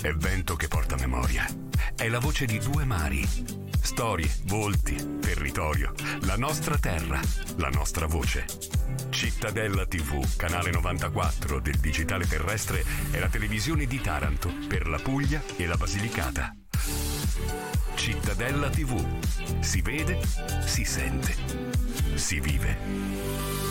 è vento che porta memoria. È la voce di due mari. Storie, volti, territorio, la nostra terra, la nostra voce. Cittadella TV, canale 94 del digitale terrestre, è la televisione di Taranto per la Puglia e la Basilicata. Cittadella TV. Si vede, si sente, si vive.